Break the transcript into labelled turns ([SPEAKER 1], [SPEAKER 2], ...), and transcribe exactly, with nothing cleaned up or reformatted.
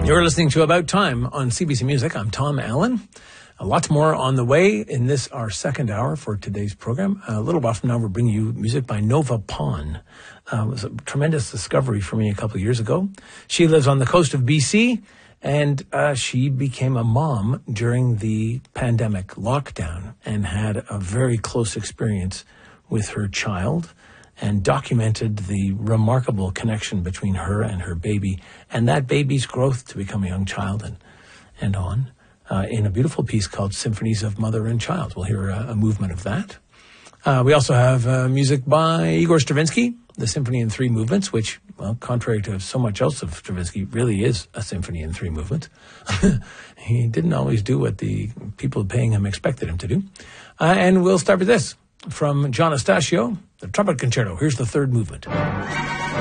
[SPEAKER 1] You're listening to About Time on C B C Music. I'm Tom Allen. A lot more on the way in this, our second hour for today's program. A little while from now, we'll bring you music by Nova Pon. Uh, it was a tremendous discovery for me a couple of years ago. She lives on the coast of B C, and uh, she became a mom during the pandemic lockdown and had a very close experience with her child and documented the remarkable connection between her and her baby and that baby's growth to become a young child and, and on. Uh, in a beautiful piece called Symphonies of Mother and Child. We'll hear a, a movement of that. Uh, we also have uh, music by Igor Stravinsky, the Symphony in Three Movements, which, well, contrary to so much else of Stravinsky, really is a symphony in three movements. He didn't always do what the people paying him expected him to do. Uh, and we'll start with this from John Astaccio, the Trumpet Concerto. Here's the third movement.